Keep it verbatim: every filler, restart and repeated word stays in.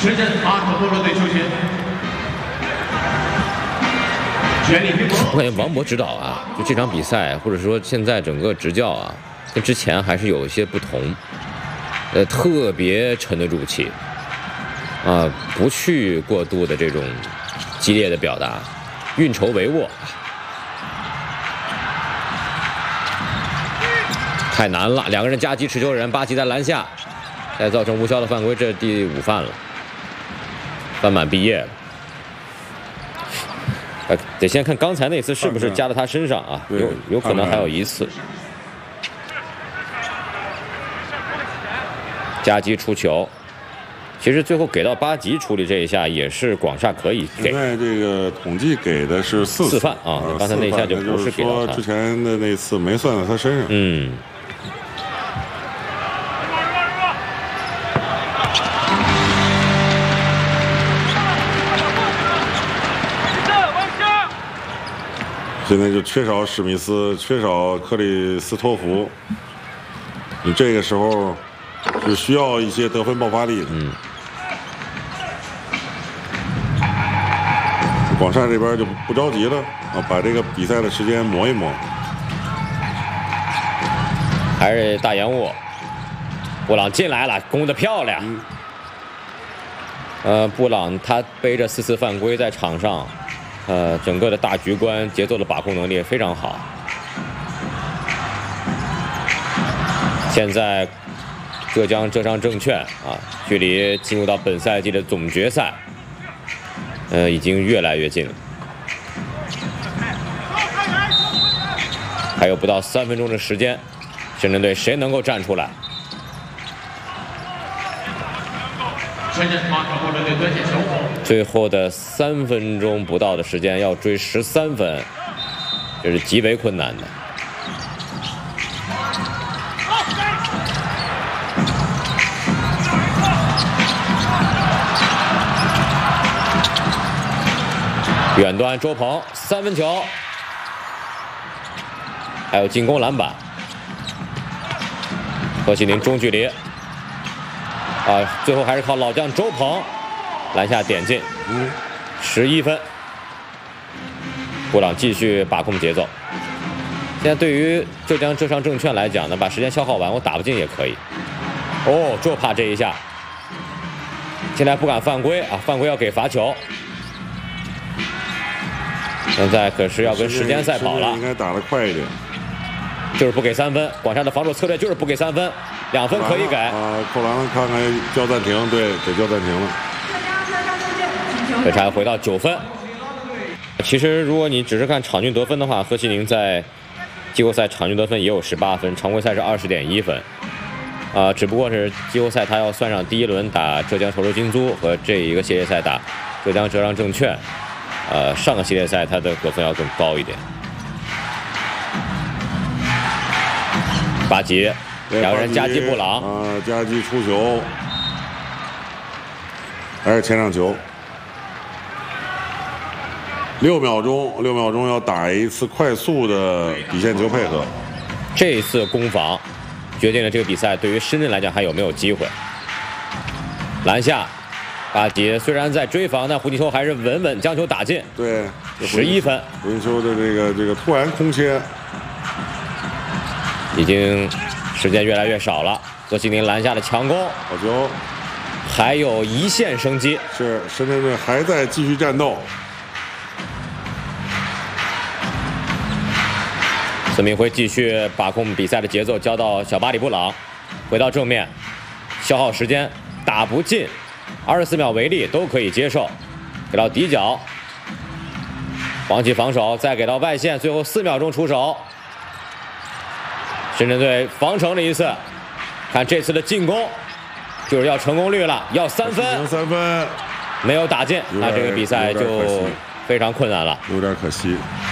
深圳阿特波罗队球鞋。全力拼搏。 我感觉王博指导啊，就这场比赛，或者说现在整个执教啊，跟之前还是有一些不同。呃，特别沉得住气，啊，不去过度的这种激烈的表达，运筹帷幄。太难了，两个人夹击持球人，巴西在篮下，再造成无效的犯规，这第五犯了，犯满毕业了。呃，得先看刚才那次是不是加到他身上啊？有有可能还有一次。夹击出球，其实最后给到巴吉处理这一下也是广厦可以给。 现在这个统计给的是四四犯啊，刚才那一下就不是给到他。 之前的那次没算在他身上。 嗯。 现在就缺少史密斯，缺少克里斯托弗。你这个时候是需要一些得分爆发力的。 嗯。 广厦这边就不着急了啊，把这个比赛的时间磨一磨。 还是大延误，布朗进来了，攻得漂亮。 嗯、 呃，布朗他背着四次犯规在场上。呃，整个的大局观、节奏的把控能力非常好。现在，浙江浙商证券啊，距离进入到本赛季的总决赛，呃，已经越来越近了。还有不到三分钟的时间，深圳队谁能够站出来？ 深圳阿特波罗队端线球。 最后的三分钟不到的时间要追十三分，这是极为困难的。远端周鹏三分球，还有进攻篮板。何其林中距离，啊，最后还是靠老将周鹏。篮下点进， 嗯， 十一分。布朗继续把控节奏。现在对于浙江浙商证券来讲呢，把时间消耗完，我打不进也可以。哦，就怕这一下。现在不敢犯规啊，犯规要给罚球。现在可是要跟时间赛跑了， 应该打得快一点。 就是不给三分，广厦的防守策略就是不给三分，两分可以给。 啊，扣篮了，看看叫暂停，对，得叫暂停了。 这才回到九分。其实，如果你只是看场均得分的话，何其宁在季后赛场均得分也有十八分，常规赛是二十点一分。啊、呃，只不过是季后赛他要算上第一轮打浙江稠州金租和这一个系列赛打浙江浙商证券，呃，上个系列赛他的得分要更高一点。巴吉，两个人夹击布朗， 啊、呃，夹击出球，还是前场球。六秒钟，六秒钟要打一次快速的底线球配合。 这一次攻防决定了这个比赛对于深圳来讲还有没有机会。篮下，巴吉虽然在追防，但胡金秋还是稳稳将球打进。 对， 十一分。 胡金秋的这个这个突然空切， 已经时间越来越少了。何其宁篮下的强攻， 好球， 还有一线生机。 是深圳队还在继续战斗。 孙铭徽继续把控比赛的节奏，交到小巴里布朗，回到正面，消耗时间，打不进，二十四秒为例都可以接受，给到底角，黄旗防守，再给到外线，最后四秒钟出手，深圳队防成了一次，看这次的进攻就是要成功率了，要三分， 三分没有打进，那这个比赛就非常困难了， 有点可惜。